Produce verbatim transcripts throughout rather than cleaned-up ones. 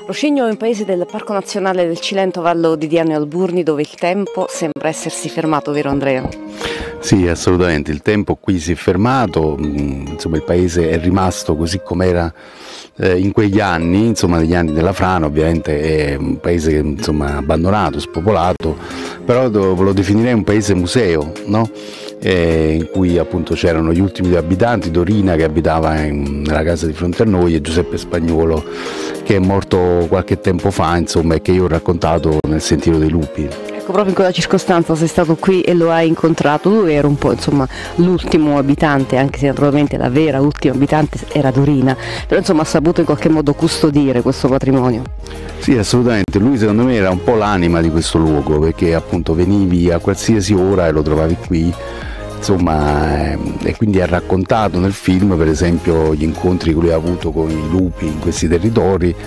Rocigno è un paese del Parco Nazionale del Cilento, Vallo di Diano e Alburni, dove il tempo sembra essersi fermato, vero Andrea? Sì, assolutamente, il tempo qui si è fermato, insomma il paese è rimasto così com'era eh, in quegli anni, insomma negli anni della frana. Ovviamente è un paese insomma abbandonato, spopolato, però lo definirei un paese museo, no? Eh, in cui appunto c'erano gli ultimi due abitanti, Dorina che abitava in, nella casa di fronte a noi e Giuseppe Spagnuolo che è morto qualche tempo fa, insomma, e che io ho raccontato nel Sentiero dei Lupi. Ecco, proprio in quella circostanza sei stato qui e lo hai incontrato. Tu eri un po' insomma l'ultimo abitante, anche se naturalmente la vera ultima abitante era Dorina, però insomma ha saputo in qualche modo custodire questo patrimonio. Sì, assolutamente, lui secondo me era un po' l'anima di questo luogo, perché appunto venivi a qualsiasi ora e lo trovavi qui, insomma, eh, e quindi ha raccontato nel film per esempio gli incontri che lui ha avuto con i lupi in questi territori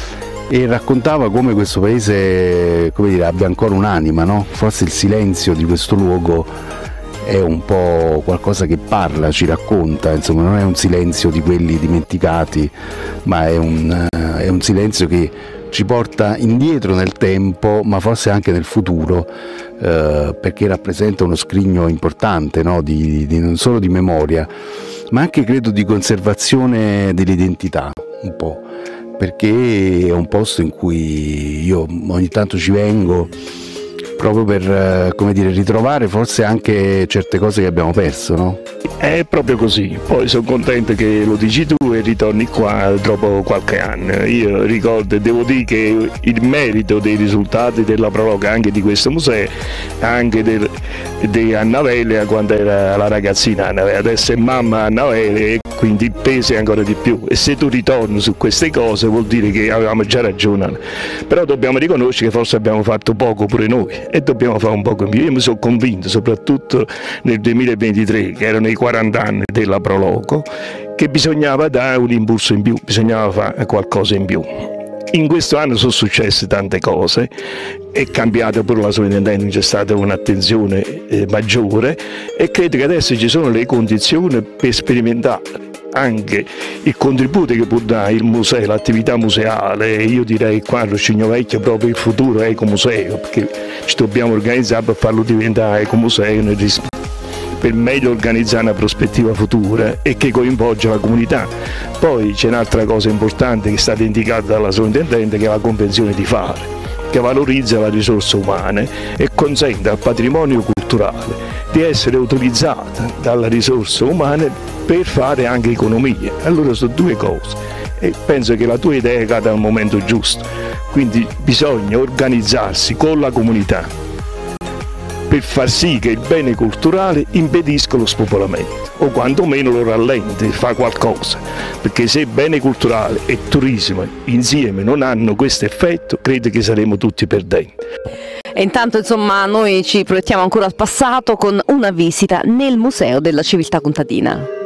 e raccontava come questo paese, come dire, abbia ancora un'anima, no? Forse il silenzio di questo luogo è un po' qualcosa che parla, ci racconta, insomma non è un silenzio di quelli dimenticati, ma è un, uh, è un silenzio che ci porta indietro nel tempo, ma forse anche nel futuro, eh, perché rappresenta uno scrigno importante, no? di, di, non solo di memoria, ma anche credo di conservazione dell'identità, un po', perché è un posto in cui io ogni tanto ci vengo proprio per, come dire, ritrovare forse anche certe cose che abbiamo perso, no? È proprio così, poi sono contento che lo dici tu e ritorni qua dopo qualche anno. Io ricordo e devo dire che il merito dei risultati della prologa anche di questo museo, anche del, di Anna Velia quando era la ragazzina Anna Velia, adesso è mamma Anna Velia e quindi pesa ancora di più, e se tu ritorni su queste cose vuol dire che avevamo già ragione, però dobbiamo riconoscere che forse abbiamo fatto poco pure noi e dobbiamo fare un poco in più. Io mi sono convinto, soprattutto nel duemilaventitré, che erano i quaranta anni della Proloco, che bisognava dare un impulso in più, bisognava fare qualcosa in più. In questo anno sono successe tante cose, è cambiata pure la sovrintendenza, c'è stata un'attenzione eh, maggiore e credo che adesso ci sono le condizioni per sperimentare anche il contributo che può dare il museo, l'attività museale. Io direi qua a Rocigno Vecchio proprio il futuro ecomuseo, perché ci dobbiamo organizzare per farlo diventare ecomuseo nel rispetto, per meglio organizzare una prospettiva futura e che coinvolge la comunità. Poi c'è un'altra cosa importante che è stata indicata dalla sovrintendente, che è la convenzione di fare, che valorizza le risorse umane e consente al patrimonio culturale di essere utilizzata dalle risorse umane per fare anche economia. Allora sono due cose e penso che la tua idea cada al momento giusto, quindi bisogna organizzarsi con la comunità per far sì che il bene culturale impedisca lo spopolamento o quantomeno lo rallenti, fa qualcosa, perché se bene culturale e turismo insieme non hanno questo effetto, credo che saremo tutti perdenti. E intanto insomma noi ci proiettiamo ancora al passato con una visita nel Museo della Civiltà Contadina.